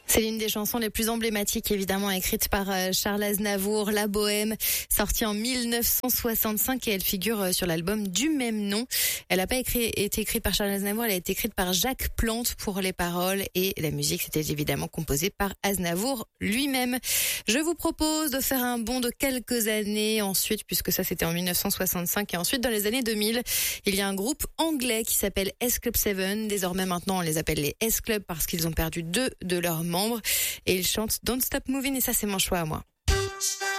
C'est l'une des chansons les plus emblématiques, évidemment, écrite par Charles Aznavour, La Bohème, sortie en 1965 et elle figure sur l'album du même nom. Elle n'a pas été écrite par Charles Aznavour, elle a été écrite par Jacques Plante pour les paroles et la musique, c'était évidemment composée par Aznavour lui-même. Je vous propose de faire un bond de quelques années ensuite, puisque ça c'était en 1965 et ensuite dans les années 2000, il y a un groupe anglais qui s'appelle S Club 7. Désormais maintenant on les appelle les S Club parce qu'ils ont perdu 2 de leurs membres et ils chantent Don't Stop Moving et ça c'est mon choix à moi.